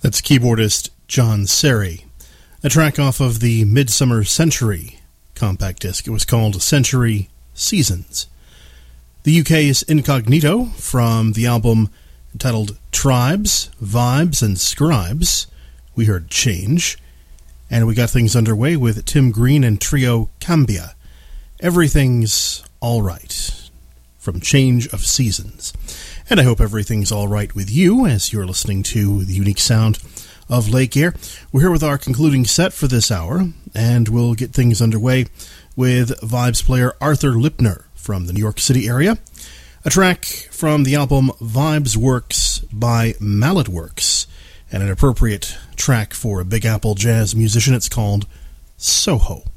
That's keyboardist John Serry. A track off of the Midsummer Century compact disc. It was called Century Seasons. The UK's Incognito from the album entitled Tribes, Vibes, and Scribes. We heard Change. And we got things underway with Tim Green and Trio Cambia. Everything's Alright from Change of Seasons. And I hope everything's alright with you as you're listening to the unique sound of Lake Air. We're here with our concluding set for this hour, and we'll get things underway with Vibes player Arthur Lipner from the New York City area. A track from the album Vibes Works by Mallet Works, and an appropriate track for a Big Apple jazz musician. It's called Soho.